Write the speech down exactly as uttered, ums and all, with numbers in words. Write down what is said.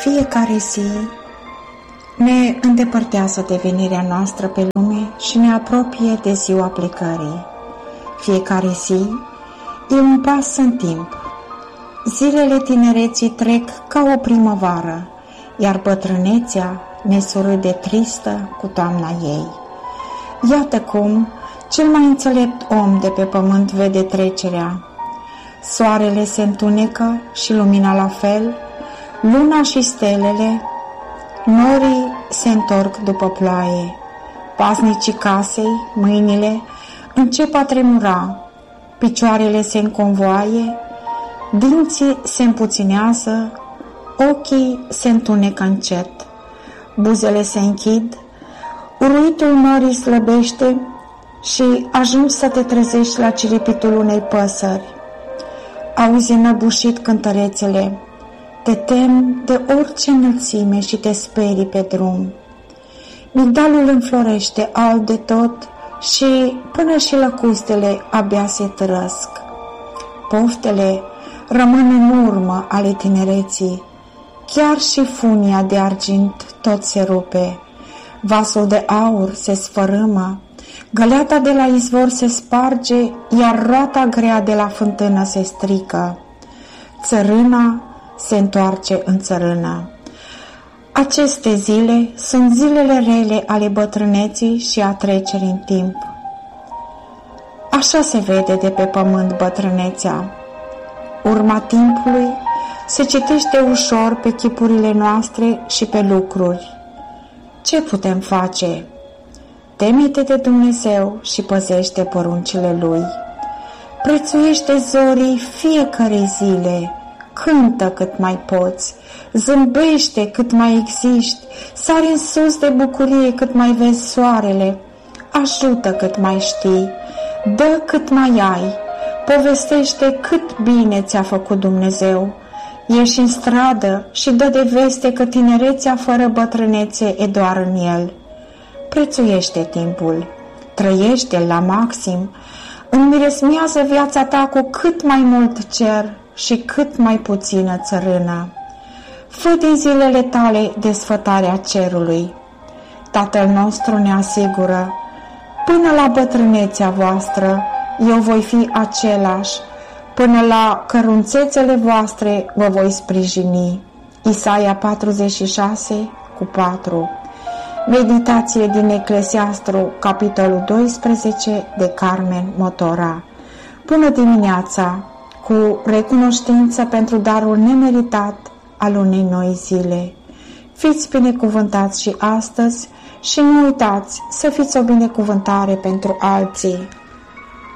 Fiecare zi ne îndepărtează de venirea noastră pe lume și ne apropie de ziua plecării. Fiecare zi e un pas în timp. Zilele tinereții trec ca o primăvară, iar bătrânețea ne surâde tristă cu toamna ei. Iată cum cel mai înțelept om de pe pământ vede trecerea. Soarele se întunecă și lumina la fel, luna și stelele, norii se întorc după ploaie, paznicii casei, mâinile, încep a tremura, picioarele se înconvoaie, dinții se împuținează, ochii se întunecă încet, buzele se închid, uruitul norii slăbește și ajungi să te trezești la ciripitul unei păsări. Auzi înăbușit cântărețele, te temi de orice înălțime și te sperii pe drum. Migdalul înflorește alb de tot și până și lăcustele abia se trăsc. Poftele rămân în urmă ale tinereții, chiar și funia de argint tot se rupe, vasul de aur se sfărâmă, găleata de la izvor se sparge, iar roata grea de la fântână se strică. Țărâna se întoarce în țărână. Aceste zile sunt zilele rele ale bătrâneții și a trecerii în timp. Așa se vede de pe pământ bătrânețea. Urma timpului se citește ușor pe chipurile noastre și pe lucruri. Ce putem face? Teme-te de Dumnezeu și păzește poruncile Lui. Prețuiește zorii fiecare zile, cântă cât mai poți, zâmbește cât mai existi, sari în sus de bucurie cât mai vezi soarele, ajută cât mai știi, dă cât mai ai, povestește cât bine ți-a făcut Dumnezeu. Ieși în stradă și dă de veste că tinerețea fără bătrânețe e doar în el. Prețuiește timpul, trăiește la maxim, înmiresmează viața ta cu cât mai mult cer și cât mai puțină țărână. Fă din zilele tale desfătarea cerului. Tatăl nostru ne asigură, până la bătrânețea voastră eu voi fi același, până la cărunțețele voastre vă voi sprijini. Isaia patruzeci și șase cu patru. Meditație din Eclesiastru, capitolul doisprezece, de Carmen Motora. Bună dimineața, cu recunoștință pentru darul nemeritat al unei noi zile. Fiți binecuvântați și astăzi și nu uitați să fiți o binecuvântare pentru alții.